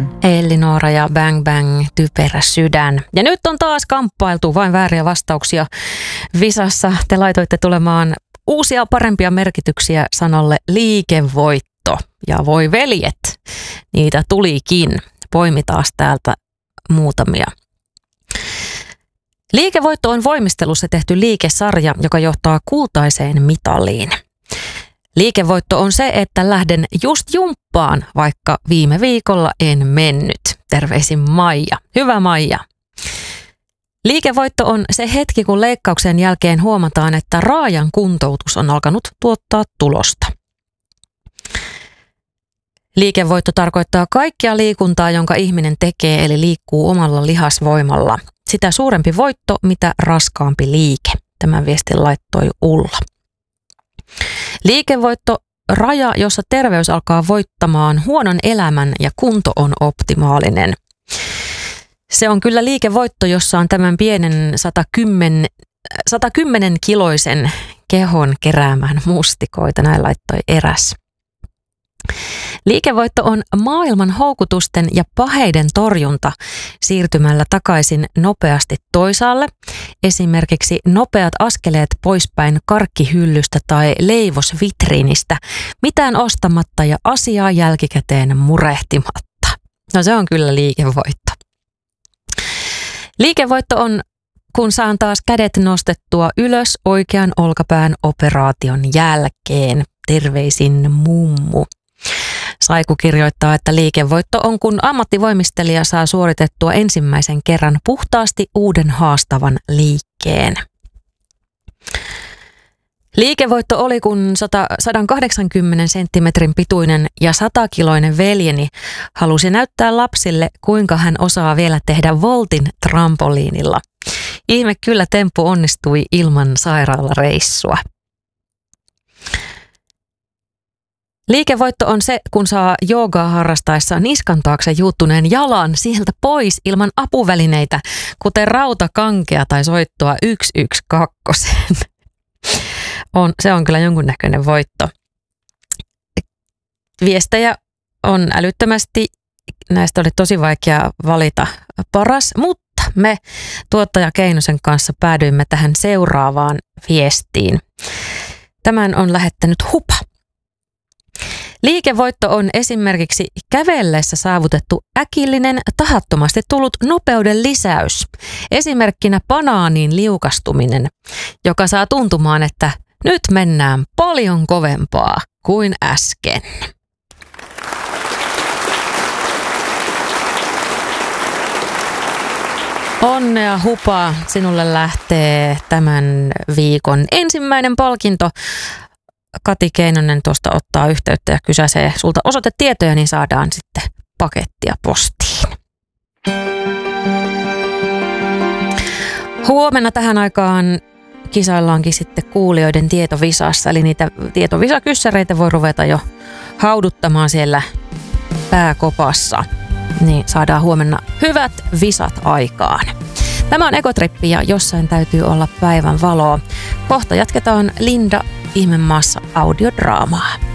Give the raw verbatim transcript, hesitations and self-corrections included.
Elli-Noora ja Bang Bang, Typerä sydän. Ja nyt on taas kamppailtu vain vääriä vastauksia Visassa. Te laitoitte tulemaan uusia parempia merkityksiä sanalle liikevoitto. Ja voi veljet, niitä tulikin. Poimitaan täältä muutamia. Liikevoitto on voimistelussa tehty liikesarja, joka johtaa kultaiseen mitaliin. Liikevoitto on se, että lähden just jumppaan, vaikka viime viikolla en mennyt. Terveisin Maija. Hyvä Maija. Liikevoitto on se hetki, kun leikkauksen jälkeen huomataan, että raajan kuntoutus on alkanut tuottaa tulosta. Liikevoitto tarkoittaa kaikkia liikuntaa, jonka ihminen tekee, eli liikkuu omalla lihasvoimalla. Sitä suurempi voitto, mitä raskaampi liike. Tämän viestin laittoi Ulla. Liikevoitto raja, jossa terveys alkaa voittamaan huonon elämän ja kunto on optimaalinen. Se on kyllä liikevoitto, jossa on tämän pienen sata kymmenen kiloisen kehon keräämään mustikoita, näin laittoi eräs. Liikevoitto on maailman houkutusten ja paheiden torjunta siirtymällä takaisin nopeasti toisaalle. Esimerkiksi nopeat askeleet poispäin karkkihyllystä tai leivosvitriinistä, mitään ostamatta ja asiaa jälkikäteen murehtimatta. No se on kyllä liikevoitto. Liikevoitto on, kun saan taas kädet nostettua ylös oikean olkapään operaation jälkeen. Terveisin mummu. Saiku kirjoittaa, että liikevoitto on, kun ammattivoimistelija saa suoritettua ensimmäisen kerran puhtaasti uuden haastavan liikkeen. Liikevoitto oli, kun sata kahdeksankymmentä senttimetrin pituinen ja satakiloinen veljeni halusi näyttää lapsille, kuinka hän osaa vielä tehdä voltin trampoliinilla. Ihme kyllä temppu onnistui ilman sairaalareissua. Liikevoitto on se, kun saa joogaa harrastaessa niskan taakse juuttuneen jalan sieltä pois ilman apuvälineitä, kuten rautakankea tai soittoa yksi yksi kaksi. On, se on kyllä jonkunnäköinen voitto. Viestejä on älyttömästi. Näistä oli tosi vaikea valita paras, mutta me tuottaja Keinosen kanssa päädyimme tähän seuraavaan viestiin. Tämän on lähettänyt Hupa. Liikevoitto on esimerkiksi kävellessä saavutettu äkillinen, tahattomasti tullut nopeuden lisäys. Esimerkkinä banaanin liukastuminen, joka saa tuntumaan, että nyt mennään paljon kovempaa kuin äsken. Onnea Hupa, sinulle lähtee tämän viikon ensimmäinen palkinto. Kati Keinonen tuosta ottaa yhteyttä ja kysäsee sulta osoitetietoja, niin saadaan sitten pakettia postiin. Huomenna tähän aikaan kisaillaankin sitten kuulijoiden tietovisassa, eli niitä tietovisakyssäreitä voi ruveta jo hauduttamaan siellä pääkopassa. Niin saadaan huomenna hyvät visat aikaan. Tämä on Ekotrippi ja jossain täytyy olla päivän valoa. Kohta jatketaan Linda Ihmemaassa audiodraamaa.